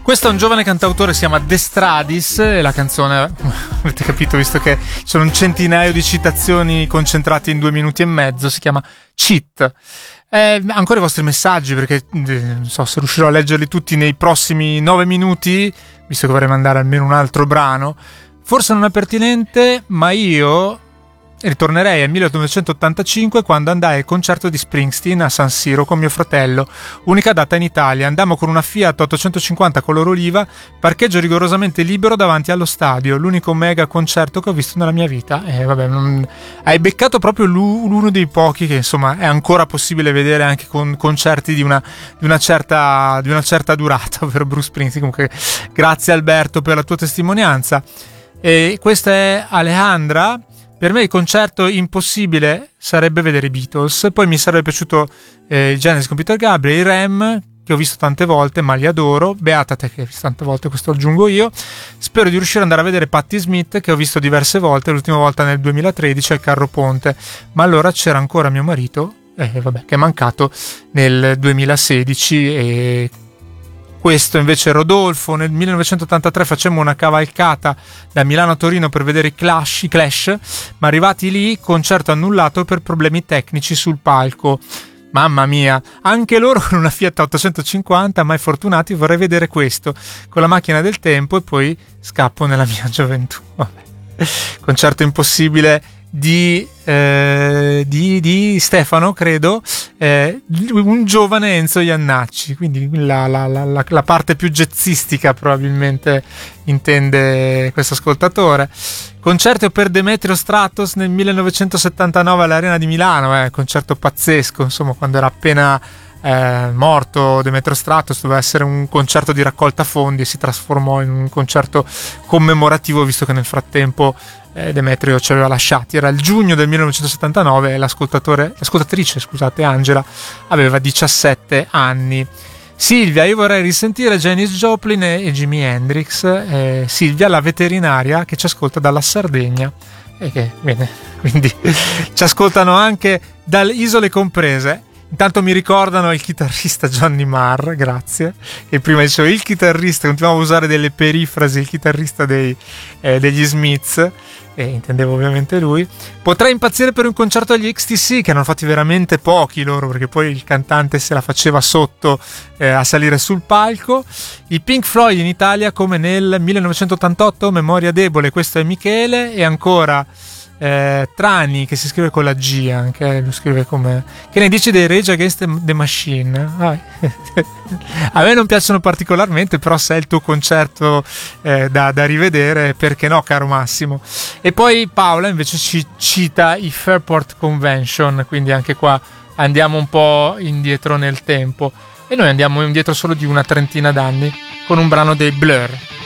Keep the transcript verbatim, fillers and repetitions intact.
Questo è un giovane cantautore, si chiama De Stradis, e la canzone, avete capito visto che sono un centinaio di citazioni concentrate in due minuti e mezzo, si chiama Cheat. Eh, ancora i vostri messaggi, perché eh, non so se riuscirò a leggerli tutti nei prossimi nove minuti, visto che vorrei mandare almeno un altro brano. Forse non è pertinente, ma io ritornerei al millenovecentottantacinque, quando andai al concerto di Springsteen a San Siro con mio fratello, unica data in Italia. Andammo con una Fiat ottocentocinquanta color oliva, parcheggio rigorosamente libero davanti allo stadio, l'unico mega concerto che ho visto nella mia vita. E vabbè, non... hai beccato proprio l'uno dei pochi che insomma è ancora possibile vedere anche con concerti di una, di una certa di una certa durata, ovvero Bruce Springsteen. Comunque grazie Alberto per la tua testimonianza. E questa è Alejandra. Per me il concerto impossibile sarebbe vedere i Beatles, poi mi sarebbe piaciuto eh, il Genesis con Peter Gabriel, i Rem, che ho visto tante volte, ma li adoro, beata te che hai visto tante volte, questo aggiungo io. Spero di riuscire ad andare a vedere Patti Smith, che ho visto diverse volte, l'ultima volta nel duemilatredici al Carro Ponte, ma allora c'era ancora mio marito, eh, vabbè, che è mancato nel duemilasedici. E questo invece Rodolfo: nel millenovecentottantatré facemmo una cavalcata da Milano a Torino per vedere i Clash, i Clash, ma arrivati lì concerto annullato per problemi tecnici sul palco. Mamma mia, anche loro con una Fiat ottocentocinquanta, mai fortunati. Vorrei vedere questo con la macchina del tempo e poi scappo nella mia gioventù. Vabbè. Concerto impossibile di, eh, di, di Stefano, credo, eh, un giovane Enzo Iannacci, quindi la, la, la, la parte più jazzistica probabilmente intende questo ascoltatore. Concerto per Demetrio Stratos nel millenovecentosettantanove all'Arena di Milano, eh, concerto pazzesco, insomma, quando era appena eh, morto Demetrio Stratos. Doveva essere un concerto di raccolta fondi e si trasformò in un concerto commemorativo, visto che nel frattempo eh, Demetrio ci aveva lasciati. Era il giugno del millenovecentosettantanove e l'ascoltatore, l'ascoltatrice, scusate, Angela, aveva diciassette anni. Silvia: io vorrei risentire Janis Joplin e Jimi Hendrix. Eh, Silvia, la veterinaria che ci ascolta dalla Sardegna, e che bene, quindi ci ascoltano anche dalle isole comprese. Intanto mi ricordano il chitarrista Johnny Marr, grazie, e prima dicevo il chitarrista, continuavo a usare delle perifrasi, il chitarrista dei, eh, degli Smiths, e intendevo ovviamente lui. Potrei impazzire per un concerto agli X T C, che hanno fatti veramente pochi loro, perché poi il cantante se la faceva sotto eh, a salire sul palco. I Pink Floyd in Italia come nel millenovecentottantotto, memoria debole, questo è Michele. E ancora Eh, Trani, che si scrive con la G, anche lo scrive come. Che ne dici dei Rage Against the Machine? Ah. A me non piacciono particolarmente, però se è il tuo concerto eh, da, da rivedere, perché no, caro Massimo. E poi Paola invece ci cita i Fairport Convention, quindi anche qua andiamo un po' indietro nel tempo, e noi andiamo indietro solo di una trentina d'anni con un brano dei Blur.